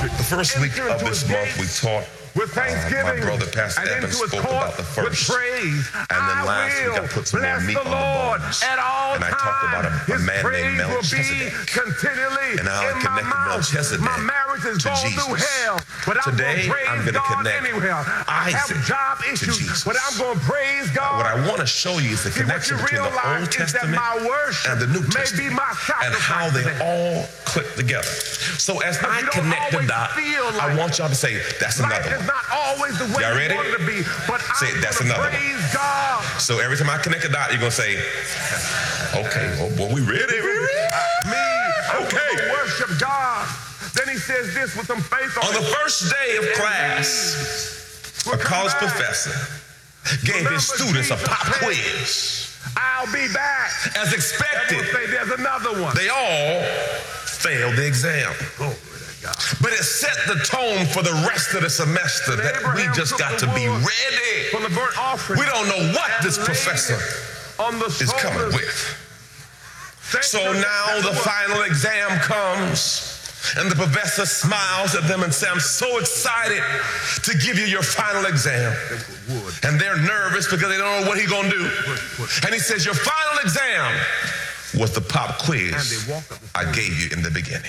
The first week of this month, we taught with thanksgiving, my brother, Pastor and Evans, into his spoke court about the with first. praise. And then last week, I put some more meat on the bones. At all and I talked about a man named Melchizedek. Continually and how I in connected my mouth. Melchizedek My marriage is to going Jesus. through hell, but Today, I'm going to connect anywhere. I have Isaac job to issues, Jesus. but I'm going to praise God. What I want to show you is the connection between the Old Testament and the New Testament and how they all click together. So as I connect the dot, I want y'all to say, that's another one. Not always the way y'all ready? You want it to be, but say, that's another praise one. God. So every time I connect a dot, you're going to say, okay, oh boy, we ready? Okay. Worship God. Then he says this with some faith on the first day of class, a college professor gave his students a pop quiz. I'll be back. As expected, say there's another one. They all failed the exam. But it set the tone for the rest of the semester that we just got to be ready. From the burnt offering, we don't know what this professor is coming with. So now the final exam comes. And the professor smiles at them and says, I'm so excited to give you your final exam. And they're nervous because they don't know what he's going to do. And he says, your final exam was the pop quiz I gave you in the beginning.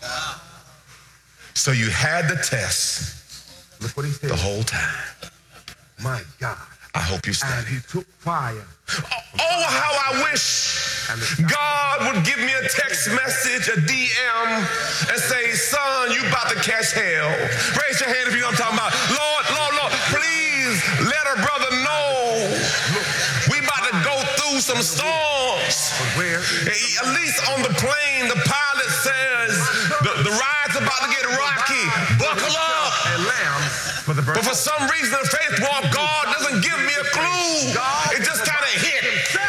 So you had the test the whole time. My God. I hope you studied. And he took fire. Oh, how I wish God would give me a text message, a DM, and say, son, you about to catch hell. Raise your hand if you know what I'm talking about. Lord, please let a brother know we about to go through some storms. At least on the plane, the pilot says the ride's about to get rocky. Buckle up. But for some reason, the faith walk, God doesn't give me a clue. It just kind of hit.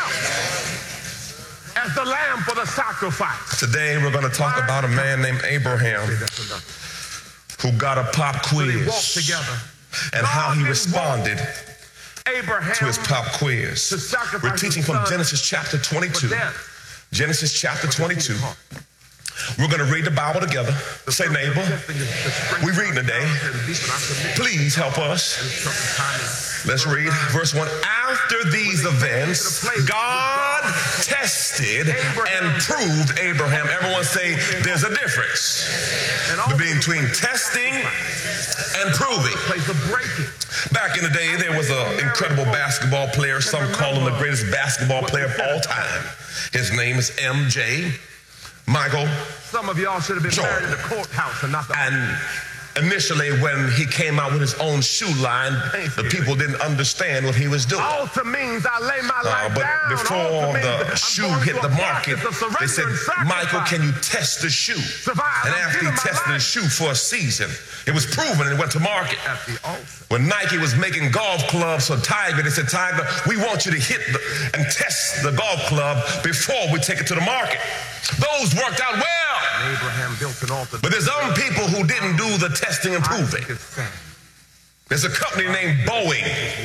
As the lamb for the sacrifice. Today, we're going to talk about a man named Abraham who got a pop quiz and how he responded to his pop quiz. We're teaching from Genesis chapter 22. Genesis chapter 22. We're going to read the Bible together. Say, neighbor, we reading today. Please help us. Let's read verse 1. After these events, God tested and proved Abraham. Everyone say, there's a difference between testing and proving. Back in the day, there was an incredible basketball player. Some call him the greatest basketball player of all time. His name is MJ. Michael. Some of y'all should have been married in the courthouse and not the. And initially, when he came out with his own shoe line, the people didn't understand what he was doing. Altar means I lay my life but down. before the shoe hit the market, they said, Michael, can you test the shoe? And after he tested the shoe for a season, it was proven and it went to market. When Nike was making golf clubs for Tiger, they said, Tiger, we want you to hit and test the golf club before we take it to the market. Those worked out well. Abraham built an altar. But there's some people who didn't do the testing and proving. There's a company named Boeing.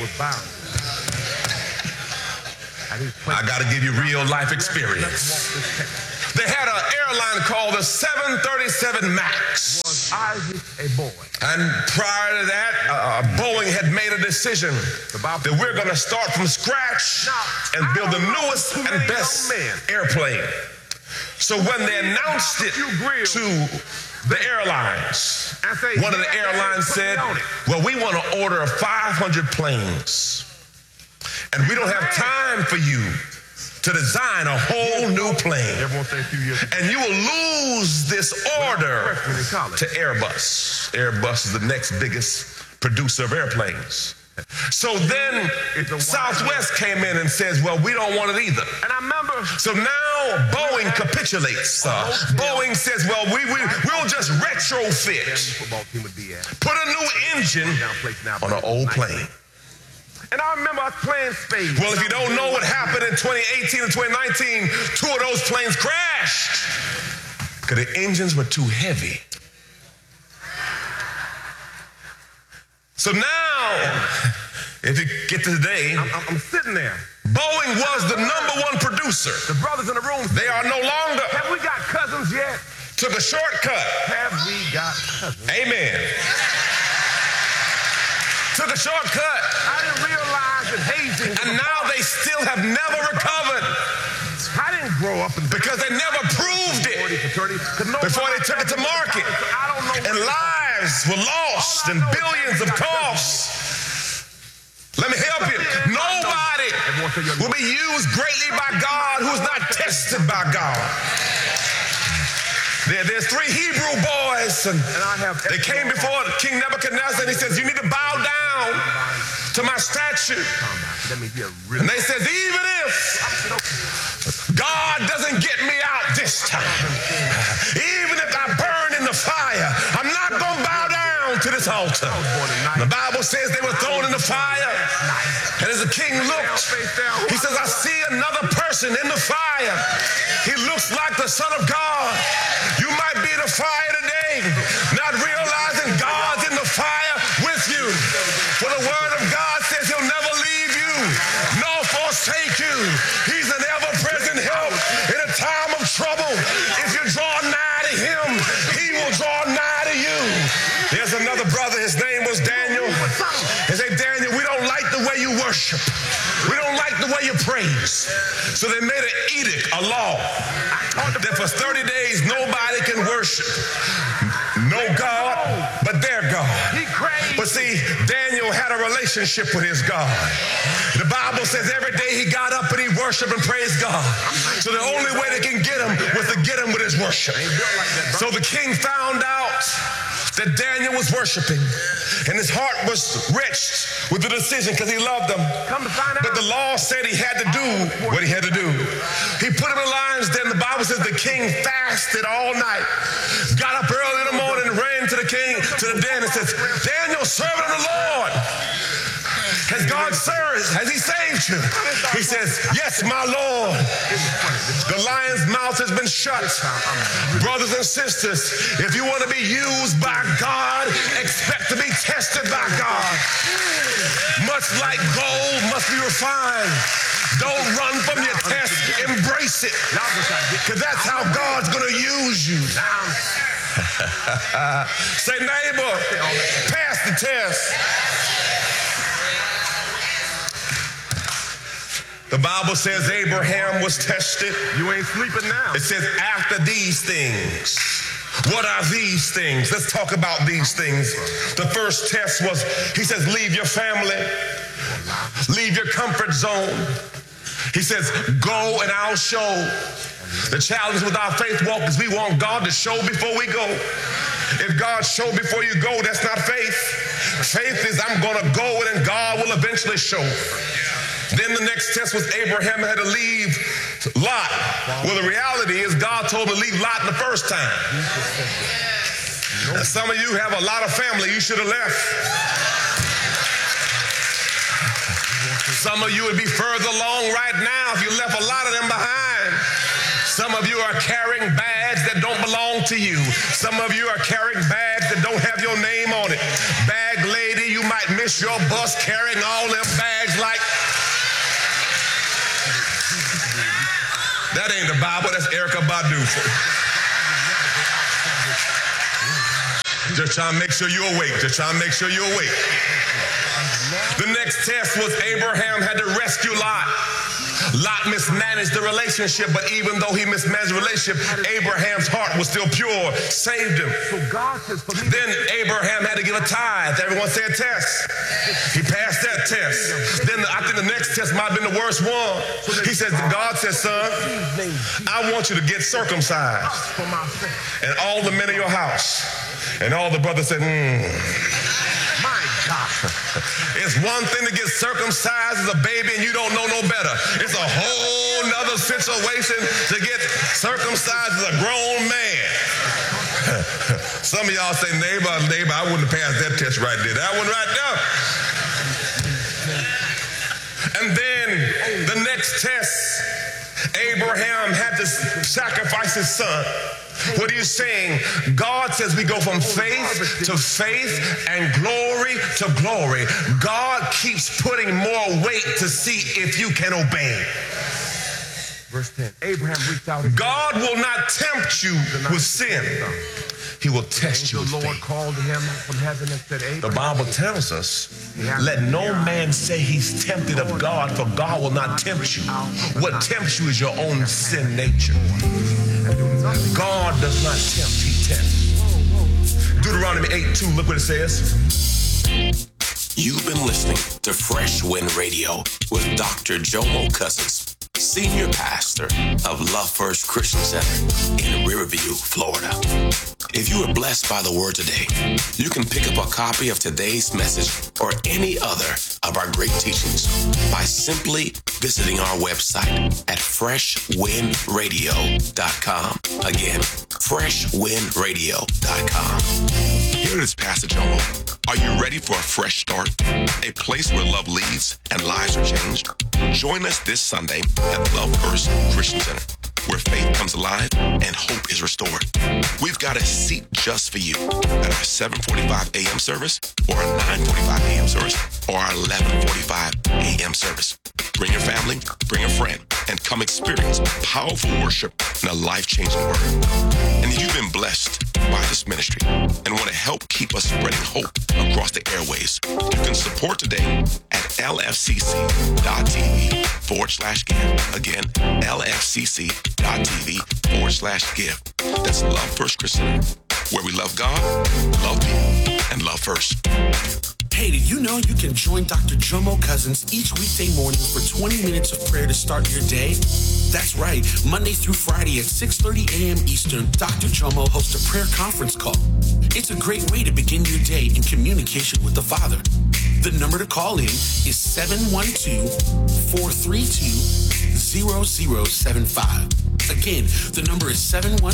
I got to give you real life experience. They had an airline called the 737 MAX. Was Isaac a boy? And prior to that, Boeing had made a decision that we're going to start from scratch and build the newest and best airplane. So when they announced it to the airlines, one of the airlines said, well, we want to order 500 planes. And we don't have time for you to design a whole new plane. And you will lose this order to Airbus. Airbus is the next biggest producer of airplanes. So then Southwest came in and says, well, we don't want it either. And I remember. So now Boeing capitulates. Boeing says, well, we'll just retrofit. Put a new engine on an old plane. And I remember I was playing space. Well, if you don't know what happened in 2018 and 2019, two of those planes crashed because the engines were too heavy. So now, if you get to today, I'm sitting there. Boeing was the #1 producer. The brothers in the room. They are no longer. Have we got cousins yet? took a shortcut. Have we got cousins? Amen. Took a shortcut. I didn't realize that hazing. And now they still have never recovered. I didn't grow up in because they never proved it before they took it to market. And lives were lost and billions of costs. Let me help you. Nobody will be used greatly by God who's not tested by God. There's 3 Hebrew boys, and they came before King Nebuchadnezzar, and he says, you need to bow down to my statue. And they says, even if God doesn't get me out this time, even if I burn in the fire, I'm not going to bow down to this altar. The Bible says they were thrown in the fire, and as the king looked, he says, I see another person in the fire. He looks like the Son of God. You might be in the fire today, not realizing God's in the fire with you. For the word of God says he'll never leave you, nor forsake you. He's an ever-present help in a time of trouble. If you draw nigh to him, he will draw nigh to you. There's another brother, his name was Daniel. He said, Daniel, we don't like the way you worship. We don't like the way you praise. So they made an edict, a law, that for 30 days nobody can worship no God but their God. But see, Daniel had a relationship with his God. The Bible says every day he got up and he worshiped and praised God. So the only way they can get him was to get him with his worship. So the king found out that Daniel was worshiping, and his heart was wretched with the decision because he loved them. But the law said he had to do what he had to do. He put him in the lion's den. The Bible says the king fasted all night, got up early in the morning and ran to the king, to the den, and says, Daniel, servant of the Lord, has God served? Has he saved you? He says, yes, my Lord. The lion's mouth has been shut. Brothers and sisters, if you want to be used by God, expect to be tested by God. Much like gold must be refined. Don't run from your test. Embrace it. Because that's how God's going to use you. Say, neighbor, pass the test. The Bible says Abraham was tested. You ain't sleeping now. It says after these things. What are these things? Let's talk about these things. The first test was, he says, leave your family. Leave your comfort zone. He says, go and I'll show. The challenge with our faith walk is we want God to show before we go. If God showed before you go, that's not faith. Faith is I'm going to go and then God will eventually show. Then the next test was Abraham had to leave Lot. Well, the reality is God told him to leave Lot the first time. And some of you have a lot of family you should have left. Some of you would be further along right now if you left a lot of them behind. Some of you are carrying bags that don't belong to you. Some of you are carrying bags that don't have your name on it. Bag lady, you might miss your bus carrying all them bags like... That ain't the Bible, that's Erykah Badu. Just trying to make sure you're awake. Just trying to make sure you're awake. The next test was Abraham had to rescue Lot. Lot mismanaged the relationship, but even though he mismanaged the relationship, Abraham's heart was still pure, saved him. Then Abraham had to give a tithe. Everyone say a test. He passed that test. Then I think the next test might have been the worst one. He says, God says, son, I want you to get circumcised. And all the men of your house. And all the brothers said, It's one thing to get circumcised as a baby and you don't know no better. It's a whole nother situation to get circumcised as a grown man. Some of y'all say, neighbor, I wouldn't have passed that test right there. That one right there. And then the next test, Abraham had to sacrifice his son. What are you saying? God says we go from faith to faith and glory to glory. God keeps putting more weight to see if you can obey. Verse 10. Abraham reached out his God will not tempt you with sin. He will test you with the Lord faith. called him from heaven and said, Abraham, The Bible tells us, let no man say he's tempted of God, for God will not tempt you. What tempts you is your own sin nature. God does not tempt, he tests. Deuteronomy 8:2, look what it says. You've been listening to Fresh Wind Radio with Dr. Jomo Cousins, Senior Pastor of Love First Christian Center in Riverview, Florida. If you were blessed by the word today, you can pick up a copy of today's message or any other of our great teachings by simply visiting our website at freshwindradio.com. Again, freshwindradio.com. Here it is, Pastor Jomo. Are you ready for a fresh start? A place where love leads and lives are changed? Join us this Sunday at Love First Christian Center, where faith comes alive and hope is restored. We've got a seat just for you at our 7:45 a.m. service or our 9:45 a.m. service or our 11:45 a.m. service. Bring your family, bring a friend, and come experience powerful worship and a life-changing word. And if you've been blessed by this ministry and want to help keep us spreading hope across the airways, you can support today at lfcc.tv/give. Again, lfcc.tv/give. That's Love First Christian, where we love God, love people, and love first. Hey, did you know you can join Dr. Jomo Cousins each weekday morning for 20 minutes of prayer to start your day? That's right. Monday through Friday at 6:30 a.m. Eastern, Dr. Jomo hosts a prayer conference call. It's a great way to begin your day in communication with the Father. The number to call in is 712-432-0075. Again, the number is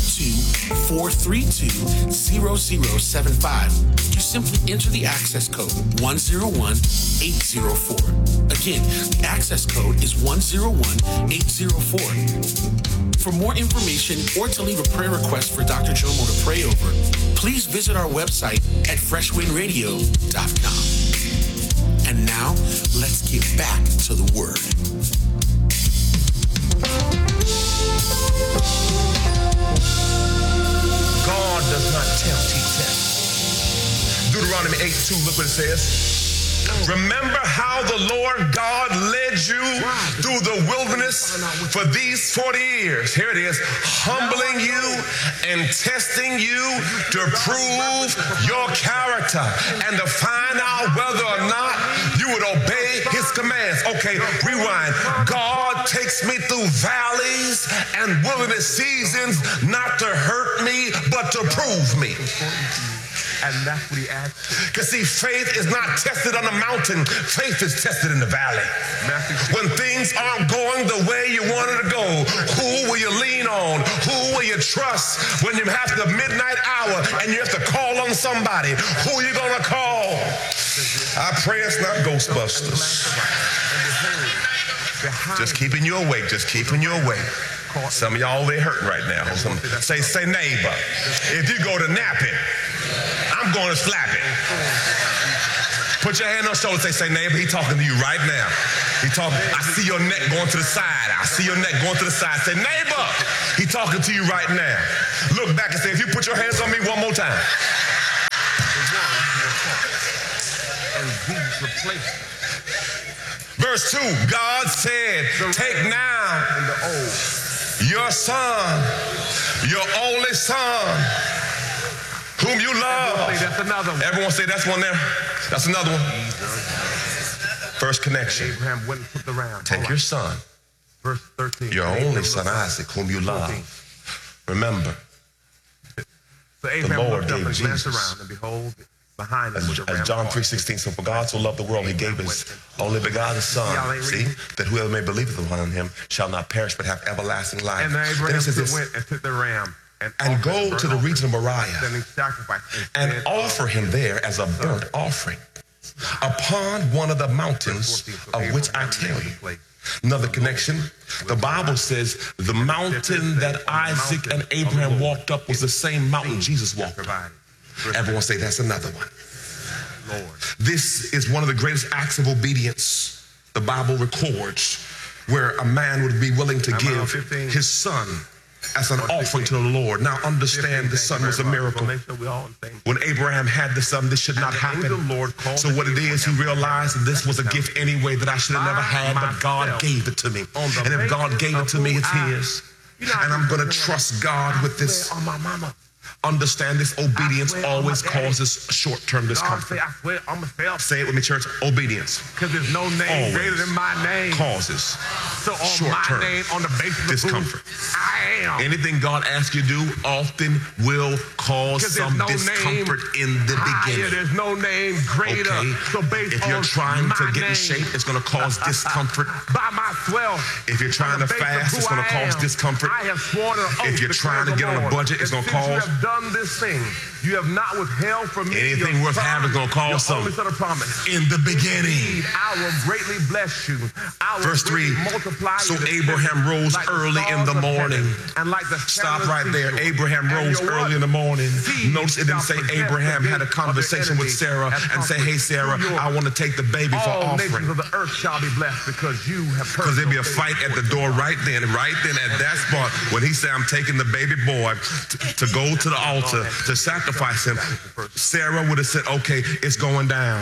712-432-0075. You simply enter the access code 101804. Again, the access code is 101804. For more information or to leave a prayer request for Dr. Jomo to pray over, please visit our website at freshwindradio.com. And now, let's get back to the Word. God does not tempt, he tests. Deuteronomy 8:2, look what it says. Remember how the Lord God led you through the wilderness for these 40 years. Here it is, humbling you and testing you to prove your character and to find out whether or not you would obey his commands. Okay, rewind. God takes me through valleys and wilderness seasons not to hurt me, but to prove me. And that's what he asked. Because see, faith is not tested on the mountain. Faith is tested in the valley. When things aren't going the way you wanted to go, who will you lean on? Who will you trust? When you have the midnight hour and you have to call on somebody, who are you going to call? I pray it's not Ghostbusters. Just keeping you awake. Just keeping you awake. Some of y'all, they hurting right now. Say neighbor. If you go to napping, I'm going to slap it. Put your hand on the shoulder. Say neighbor, he talking to you right now. He talking. I see your neck going to the side. I see your neck going to the side. Say neighbor, he talking to you right now. Look back and say, if you put your hands on me one more time. Verse 2, God said, take now your son, your only son, whom you love. That's another one. Everyone say that's one there. That's another one. First connection. Abraham went and took the ram. Take your son, Verse 13. your only son Isaac, whom you love. Remember, So Abraham Lord looked up gave and glanced Jesus. around, and behold, behind him was a ram. as John caught. 3:16, so for God so loved the world, he gave his only begotten son, see, that whoever may believe upon him shall not perish but have everlasting life. And Then Abraham it says this, went and took the ram and offered go burnt to the offering, region of Moriah sending sacrifice and instead offer of him there as a burnt offering upon one of the mountains 14. So of which I Abraham tell named you. the place. Another connection. The Bible says the mountain that Isaac and Abraham walked up was the same mountain Jesus walked up. Provided. Everyone say that's another one. Lord. This is one of the greatest acts of obedience the Bible records. where a man would be willing to give 15. his son as an offering to the Lord. Now understand, the son was a miracle. When Abraham had the son, this should not happen. So what it is, he realized that this was a gift anyway that I should have never had, but God gave it to me. And if God gave it to me, it's his. And I'm going to trust God with this. Understand, this obedience always causes short-term discomfort. Say it with me, church. Obedience. Because there's no name greater than my name. Causes so on short-term my name, on the basis of discomfort. I am. Anything God asks you to do often will cause some discomfort in the beginning. There's no name greater. Okay. So based if you're on trying to my get in name, shape, it's going to cause discomfort. by myself. If you're trying to fast, it's going to cause discomfort. I have sworn an oath. If you're trying to get on a budget, it's going to cause. You have done this thing. You have not withheld from me. Anything worth having is going to cause some. In the beginning. I will greatly bless you. Verse 3. So Abraham rose early in the morning. Stop right there. Abraham rose early in the morning. Notice it didn't say Abraham had a conversation with Sarah and say, hey, Sarah, I want to take the baby for offering. All nations of the earth shall be blessed because you have heard. Because there'd be a fight at the door right then at that spot when he said, I'm taking the baby boy to go to the altar to sacrifice him. Sarah would have said, okay, it's going down.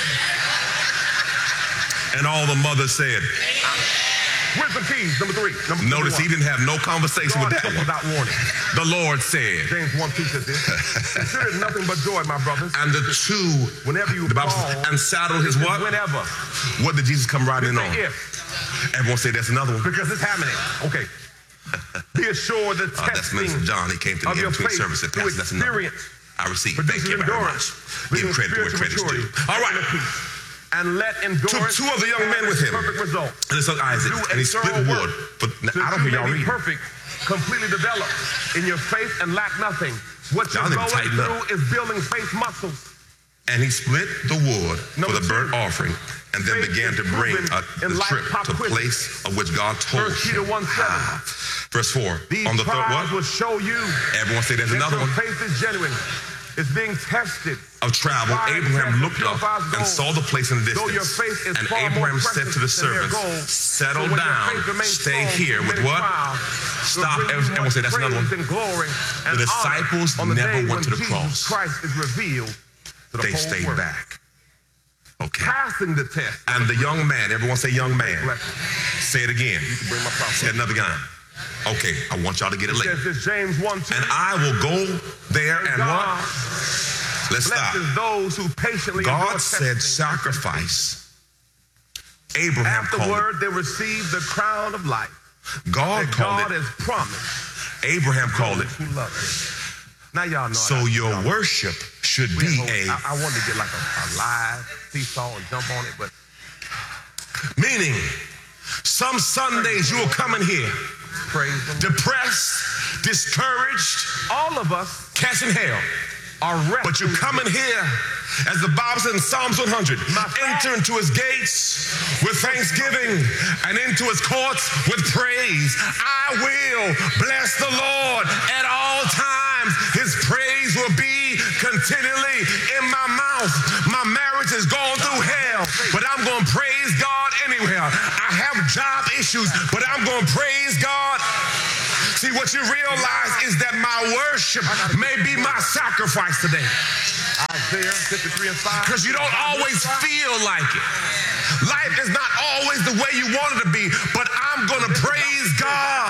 And all the mothers said, where's the keys? Number 3. Notice he didn't have no conversation with that one. Without warning. The Lord said. James 1:2 says this. Consider it nothing but joy, my brothers. And the two, whenever you the Bible fall, says, and saddle his what? Whenever. What did Jesus come riding in on? If. Everyone say that's another one. Because it's happening. Okay. Be assured that that's Minister John. He came to the in-between service and said, that's another one. I received. Thank you very much. Give credit where credit's due. All right. And let endurance took 2 of the young men with him. Perfect result. And it's Isaac. And he split wood. But I don't hear y'all reading. Perfect, completely developed in your faith and lack nothing. What you're going through is building faith muscles. And he split the wood for the burnt offering and then began to bring the trip to the place of which God told him. Verse 4. On the third what? Will show you. Everyone say there's another one. Faith is genuine. It's being tested. Of travel, Abraham looked up and saw the place in the distance. And Abraham said to the servants, settle down, stay here with what? Stop. Everyone say that's another one. The disciples never went to the cross. Christ is revealed. They stayed back. Okay. Passing the test. And the young man, everyone say young man. Say it again. Say another guy. Okay, I want y'all to get it later. James 1:2. And I will go there and what? Let's stop. Those who patiently God said sacrifice. Abraham afterward they received the crown of life. God called it. God has promised. Abraham called it. Who love it. Now y'all know. So your worship should be I wanted to get like a live seesaw and jump on it, but meaning some Sundays you will come in here depressed, discouraged, all of us catching hell. But you come in here, as the Bible says in Psalms 100, enter into his gates with thanksgiving and into his courts with praise. I will bless the Lord at all times. His praise will be continually in my mouth. My marriage has gone through hell, but I'm going to praise God anywhere. I have job issues, but I'm going to praise God. See, what you realize is that my worship may be my sacrifice today. Isaiah 53:5. Because you don't always feel like it. Life is not always the way you want it to be, but I'm going to praise God.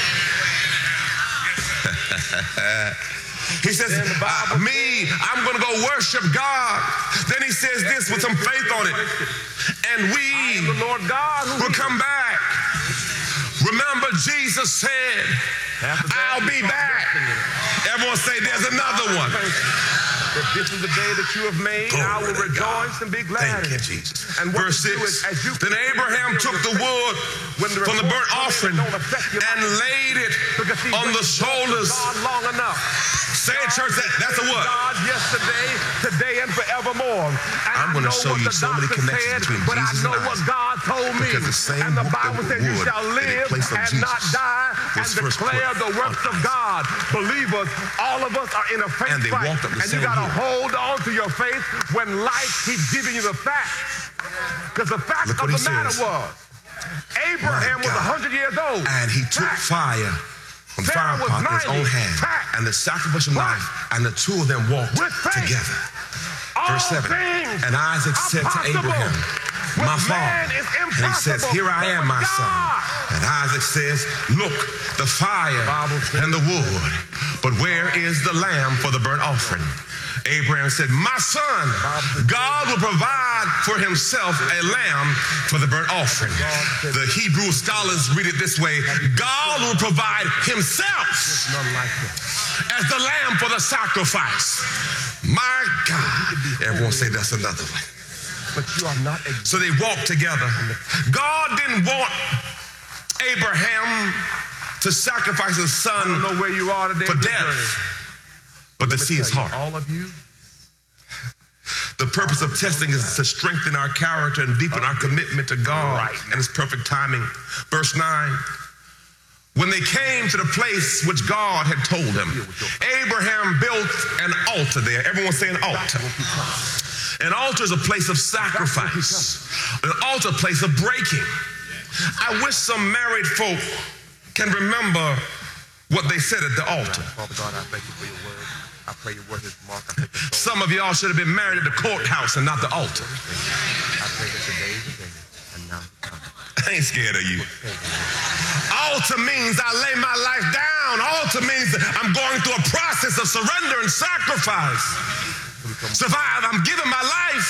He says, I'm going to go worship God. Then he says this with some faith on it. And we will come back. Remember, Jesus said, I'll be back. Everyone say, there's another one. That this is the day that you have made. I will rejoice and be glad. Thank you, Jesus. And verse 6, then Abraham took the wood from the burnt offering and laid it on the shoulders. Long enough. Say it, church, that's a what? God yesterday, today, and forevermore. And I'm going to show you so many connections between but Jesus I know and what God told me. Because the same and the Bible says you shall live and not die and declare the works of God. Believers, all of us are in a faith fight. And you got to hold on to your faith when life keeps giving you the facts. Because the fact of the matter was, Abraham was 100 years old. And he took fire from fire pot in his own hand and the sacrificial knife, and the two of them walked together. Verse 7. And Isaac said to Abraham, my father. And he says, here I am, my son. And Isaac says, look, the fire and the wood, but where is the lamb for the burnt offering? Abraham said, my son, God will provide for himself a lamb for the burnt offering. The Hebrew scholars read it this way: God will provide himself as the lamb for the sacrifice. My God. Everyone say that's another way. But you are not. So they walked together. God didn't want Abraham to sacrifice his son I don't know where you are today for death, but to see his heart. All of you. The purpose of testing is to strengthen our character and deepen our commitment to God and his perfect timing. Verse 9. When they came to the place which God had told him, Abraham built an altar there. Everyone say an altar. An altar is a place of sacrifice. An altar, a place of breaking. I wish some married folk can remember what they said at the altar. Father God, I thank you for your word. I pray your word is marked. Some of y'all should have been married at the courthouse and not the altar. I pray that today is the day, and now the time. I ain't scared of you. Altar means I lay my life down. Altar means I'm going through a process of surrender and sacrifice. Survive. I'm giving my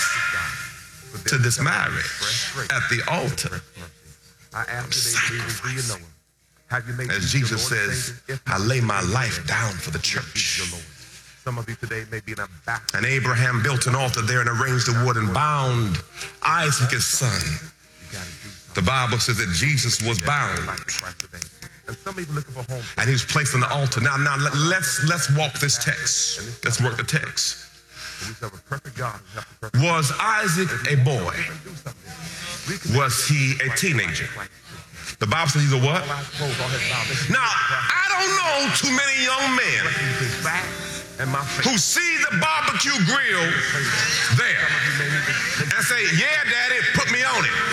life to this marriage at the altar. I ask today, do you know him? Have you made As Jesus says, I lay my life down for the church. Some of you today may be in a back. And Abraham built an altar there and arranged the wood and bound Isaac his son. The Bible says that Jesus was bound. And some even looking for home. And he was placed on the altar. Now let's walk this text. Let's work the text. We serve a perfect God. Was Isaac a boy? Was he a teenager? The Bible says he's a what? Now, I don't know too many young men who see the barbecue grill there and say, yeah, Daddy, put me on it.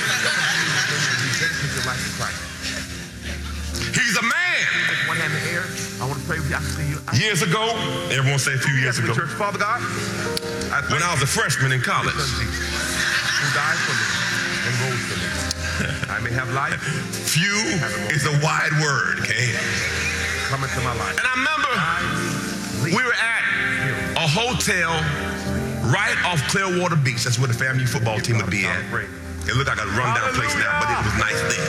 He's a man. One hand in the air. I want to pray with you. I see you. Years ago, everyone say a few years ago, Church, Father God, when I was a freshman in college, who died for me and rose for me. I may have life. Few is a wide word, okay? Come into my life. And I remember we were at a hotel right off Clearwater Beach. That's where the FAMU football team would be at. It looked like a rundown place now, but it was nice then.